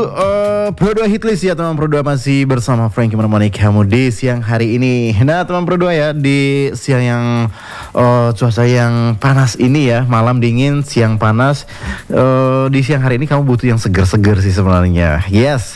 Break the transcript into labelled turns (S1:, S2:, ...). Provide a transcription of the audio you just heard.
S1: Pro 2 Hitlist ya teman Pro 2, masih bersama Frankie menemani kamu di siang hari ini. Nah teman Pro 2 ya, di siang yang cuaca yang panas ini ya, malam dingin siang panas, di siang hari ini kamu butuh yang seger-seger sih sebenarnya. Yes,